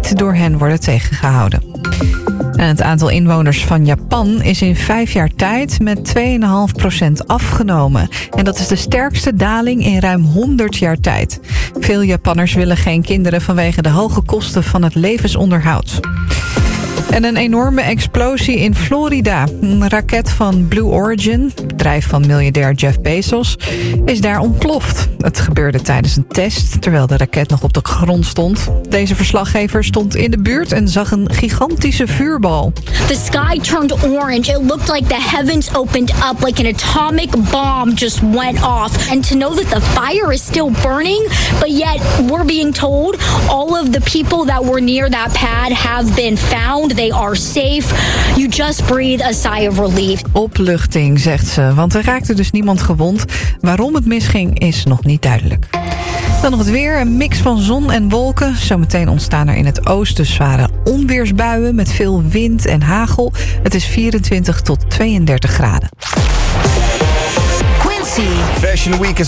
niet door hen worden tegengehouden. En het aantal inwoners van Japan is in 5 jaar tijd met 2,5% afgenomen. En dat is de sterkste daling in ruim 100 jaar tijd. Veel Japanners willen geen kinderen vanwege de hoge kosten van het levensonderhoud. En een enorme explosie in Florida. Een raket van Blue Origin, bedrijf van miljardair Jeff Bezos, is daar ontploft. Het gebeurde tijdens een test, terwijl de raket nog op de grond stond. Deze verslaggever stond in de buurt en zag een gigantische vuurbal. The sky turned orange. It looked like the heavens opened up, like an atomic bomb just went off. And to know that the fire is still burning, but yet we're being told all of the people that were near that pad have been found. They are safe. You just breathe a sigh of relief. Opluchting, zegt ze, want er raakte dus niemand gewond. Waarom het misging is nog niet duidelijk. Dan nog het weer, een mix van zon en wolken. Zometeen ontstaan er in het oosten zware onweersbuien met veel wind en hagel. Het is 24 tot 32 graden. Quincy. Fashion Week is